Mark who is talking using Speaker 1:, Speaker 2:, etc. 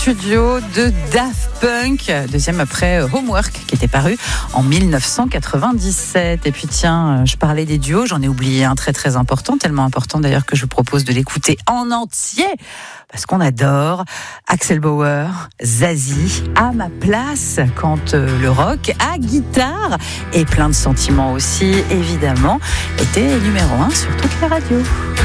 Speaker 1: Studio de Daft Punk, deuxième après Homework qui était paru en 1997. Et puis tiens, je parlais des duos, j'en ai oublié un très très important, tellement important d'ailleurs que je vous propose de l'écouter en entier parce qu'on adore. Axel Bauer, Zazie, à ma place quand le rock à guitare et plein de sentiments aussi évidemment était numéro 1 sur toutes les radios.